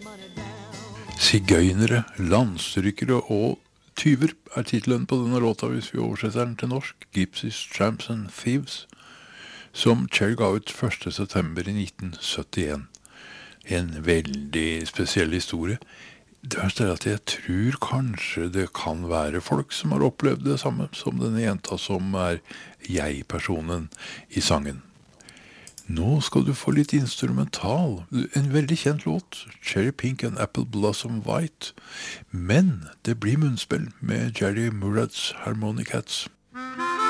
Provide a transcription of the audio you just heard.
Sigøynere, landstrykkere og tyver er titelen på denne låta hvis vi oversetter den til norsk. Gypsies, Tramps and Thieves, som Cher ga ut 1. september i 1971. En veldig spesiell historie. Det verste er at jeg tror kanskje det kan være folk som har opplevd det samme som denne jenta som er jeg-personen i sangen. Nå skal du få litt instrumental, en veldig kjent låt, Cherry Pink and Apple Blossom White, men det blir munnspill med Jerry Murads Harmonicats.